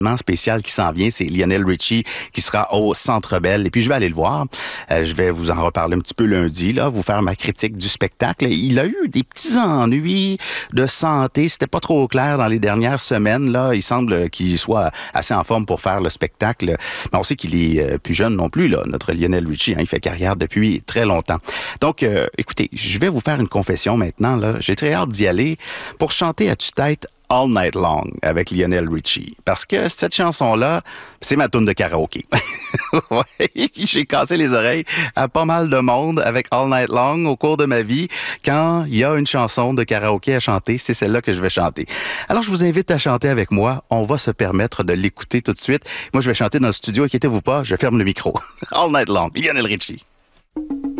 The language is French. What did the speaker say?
spécial qui s'en vient, c'est Lionel Richie qui sera au Centre Bell. Et puis, je vais aller le voir. Je vais vous en reparler un petit peu lundi, là, vous faire ma critique du spectacle. Il a eu des petits ennuis de santé. C'était pas trop clair dans les dernières semaines, là. Il semble qu'il soit assez en forme pour faire le spectacle. Mais on sait qu'il est plus jeune non plus, là, notre Lionel Richie. Hein, il fait carrière depuis très longtemps. Donc, écoutez, je vais vous faire une confession maintenant, là. J'ai très hâte d'y aller pour chanter à tue-tête All Night Long avec Lionel Richie. Parce que cette chanson-là, c'est ma toune de karaoké. Ouais, j'ai cassé les oreilles à pas mal de monde avec All Night Long au cours de ma vie. Quand il y a une chanson de karaoké à chanter, c'est celle-là que je vais chanter. Alors, je vous invite à chanter avec moi. On va se permettre de l'écouter tout de suite. Moi, je vais chanter dans le studio. Inquiétez-vous pas, je ferme le micro. All Night Long, Lionel Richie.